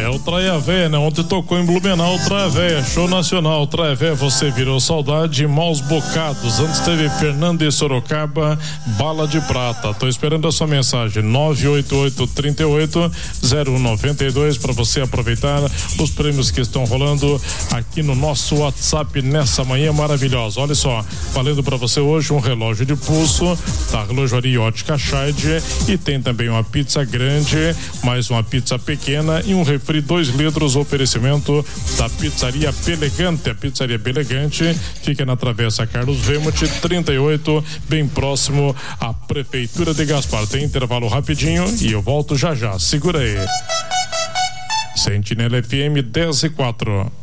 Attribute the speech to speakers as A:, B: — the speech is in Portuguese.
A: o Traia Véia, né? Ontem tocou em Blumenau o Traia Véia, show nacional. Traia Véia, você virou saudade, maus bocados. Antes teve Fernando e Sorocaba, Bala de Prata. Tô esperando a sua mensagem, 988-38-0192, para você aproveitar os prêmios que estão rolando aqui no nosso WhatsApp nessa manhã maravilhosa. Olha só, valendo para você hoje um relógio de pulso da Relojoaria Ótica Scheid, e tem também uma pizza grande, mais uma pizza pequena e um refri 2 litros, oferecimento da Pizzaria Belegante. A Pizzaria Belegante fica na Travessa Carlos Vemuth 38, bem próximo à Prefeitura de Gaspar. Tem intervalo rapidinho e eu volto já já. Segura aí. Sentinela FM 10:04.